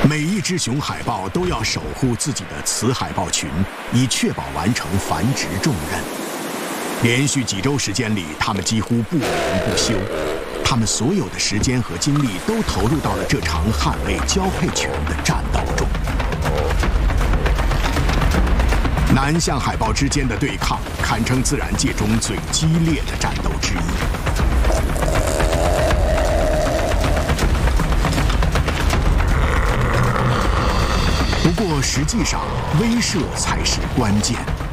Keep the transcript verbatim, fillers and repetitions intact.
每一只雄海豹都要守护自己的雌海豹群，以确保完成繁殖重任。连续几周时间里，它们几乎不眠不休，它们所有的时间和精力都投入到了这场捍卫交配权的战斗中。南向海豹之间的对抗，堪称自然界中最激烈的战斗之一。不过，实际上威慑才是关键。